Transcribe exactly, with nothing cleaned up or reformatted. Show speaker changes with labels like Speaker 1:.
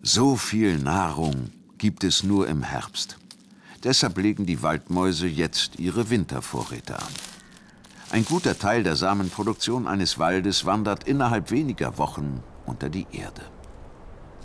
Speaker 1: So viel Nahrung gibt es nur im Herbst. Deshalb legen die Waldmäuse jetzt ihre Wintervorräte an. Ein guter Teil der Samenproduktion eines Waldes wandert innerhalb weniger Wochen unter die Erde.